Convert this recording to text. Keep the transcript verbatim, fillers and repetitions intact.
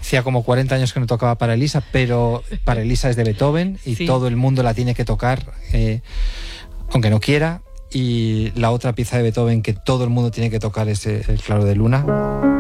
Hacía como cuarenta años que no tocaba para Elisa, pero para Elisa es de Beethoven y sí. todo el mundo la tiene que tocar, eh, aunque no quiera. Y la otra pieza de Beethoven que todo el mundo tiene que tocar es El Claro de Luna.